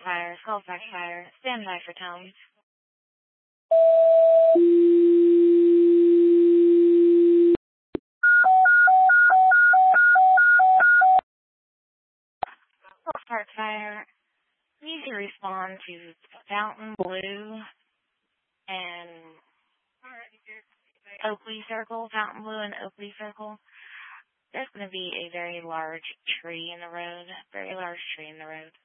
Fire, Halifax Fire, stand by for tone. Halifax Fire, need to respond to Fountain Blue and Oakley Circle, Fountain Blue and Oakley Circle. There's going to be a very large tree in the road, very large tree in the road.